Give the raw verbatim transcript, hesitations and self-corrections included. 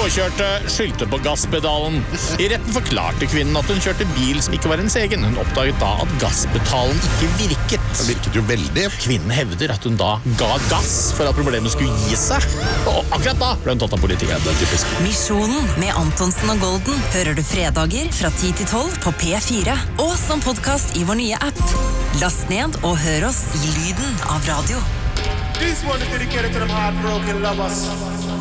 Påkjørte skyldte på gasspedalen. I retten forklarte kvinnen at hun kjørte bil som ikke var hennes egen. Hun oppdaget da at gasspedalen ikke virket. Det virket jo veldig. Kvinnen hevder at hun da ga gass for at problemet skulle gi seg. Og akkurat da ble hun tatt av politiet. Det er typisk. Misjonen med Antonsen og Golden hører du fredager fra ti til tolv på P fire. Og som podcast i vår nye app. Last ned og hør oss i lyden av radio. This one is dedicated to them heartbroken lovers.